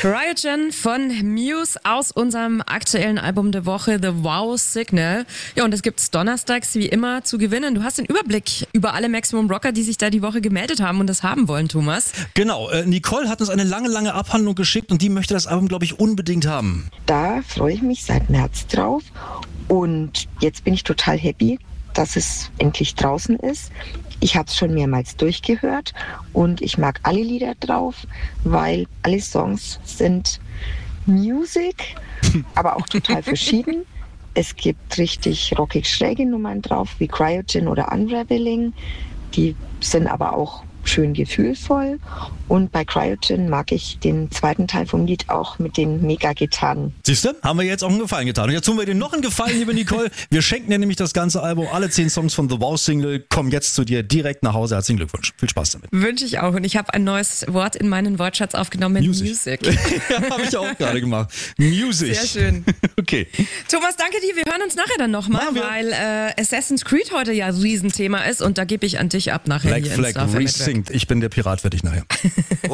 Cryogen von Muse aus unserem aktuellen Album der Woche, The Wow Signal. Ja, und das gibt's donnerstags wie immer zu gewinnen. Du hast den Überblick über alle Maximum Rocker, die sich da die Woche gemeldet haben und das haben wollen, Thomas. Genau, Nicole hat uns eine lange Abhandlung geschickt und die möchte das Album, glaube ich, unbedingt haben. Da freue ich mich seit März drauf und jetzt bin ich total happy, dass es endlich draußen ist. Ich habe es schon mehrmals durchgehört und ich mag alle Lieder drauf, weil alle Songs sind Music, aber auch total verschieden. Es gibt richtig rockig schräge Nummern drauf, wie Cryogen oder Unraveling. Die sind aber auch schön gefühlvoll. Und bei Cryogen mag ich den zweiten Teil vom Lied auch mit den Mega-Gitarren. Siehst du, haben wir jetzt auch einen Gefallen getan. Und jetzt tun wir dir noch einen Gefallen, liebe Nicole. Wir schenken dir nämlich das ganze Album. Alle 10 Songs von The Wow Single kommen jetzt zu dir direkt nach Hause. Herzlichen Glückwunsch. Viel Spaß damit. Wünsche ich auch. Und ich habe ein neues Wort in meinen Wortschatz aufgenommen. Music. Ja, habe ich auch gerade gemacht. Music. Sehr schön. Okay. Thomas, danke dir. Wir hören uns nachher dann nochmal, weil Assassin's Creed heute ja ein Riesenthema ist. Und da gebe ich an dich ab nachher Black hier Flag ins Starfire Network. Resynced. Ich bin der Pirat für dich nachher.